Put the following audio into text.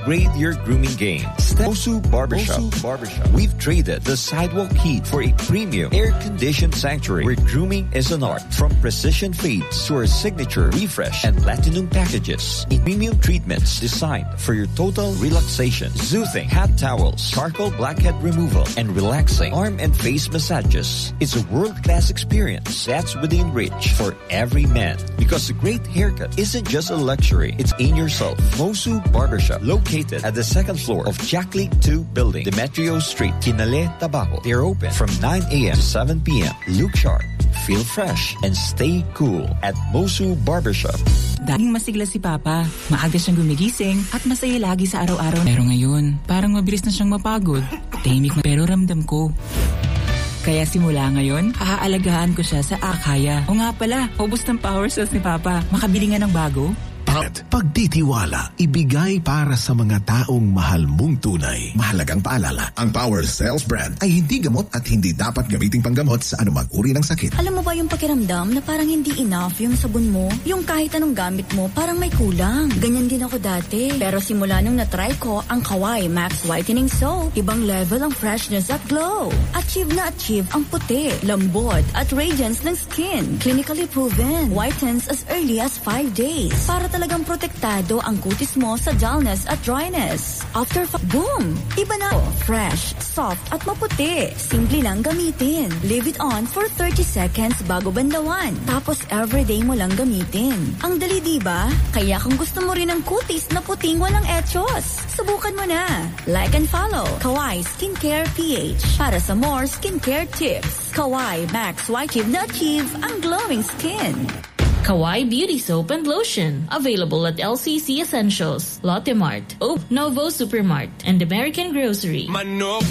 upgrade your grooming game. Mosu Barbershop. We've traded the sidewalk heat for a premium air-conditioned sanctuary where grooming is an art. From precision fades to our signature refresh and platinum packages. In premium treatments designed for your total relaxation. Soothing hat towels, charcoal blackhead removal, and relaxing arm and face massages. It's a world-class experience that's within reach for every man. Because a great haircut isn't just a luxury, it's in yourself. Mosu Barbershop, located at the second floor of Jack League 2 Building, Demetrio Street, Kinale, Tabaco. They're open from 9 a.m. to 7 p.m. Look sharp, feel fresh, and stay cool at Mosu Barbershop. Dating masigla si Papa, maaga siyang gumigising at masaya lagi sa araw-araw. Pero ngayon, parang mabilis na siyang mapagod. Tahimik na pero ramdam ko. Kaya simula ngayon, aalagaan ko siya sa Akaya. O nga pala, ubos ng power cells ni Papa. Makabili nga ng bago. Pagtitiwala, ibigay para sa mga taong mahal mong tunay. Mahalagang paalala, ang Power Cells brand ay hindi gamot at hindi dapat gamiting panggamot sa anumang uri ng sakit. Alam mo ba yung pakiramdam na parang hindi enough yung sabon mo? Yung kahit anong gamit mo, parang may kulang. Ganyan din ako dati. Pero simula nung na-try ko ang Kawai Max Whitening Soap, ibang level ang freshness at glow. Achieve na achieve ang puti, lambot at radiance ng skin. Clinically proven. Whitens as early as 5 days. Para talagang protektado ang kutis mo sa dullness at dryness. After boom! Iba na. Fresh, soft at maputi. Simple lang gamitin. Leave it on for 30 seconds bago bandawan. Tapos everyday mo lang gamitin. Ang dali diba? Kaya kung gusto mo rin ng kutis na puting walang etchos, subukan mo na. Like and follow Kawai Skincare PH para sa more skincare tips. Kawai Max White na achieve ang glowing skin. Kawai Beauty Soap and Lotion. Available at LCC Essentials, Lotte Mart, Novo Supermart, and American Grocery. Manok